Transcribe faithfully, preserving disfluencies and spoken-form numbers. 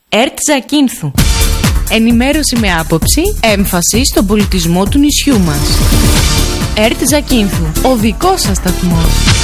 ΕΡΤ Ζακίνθου. Ενημέρωση με άποψη, έμφαση στον πολιτισμό του νησιού μας. ΕΡΤ Ζακίνθου, ο δικός σας σταθμός.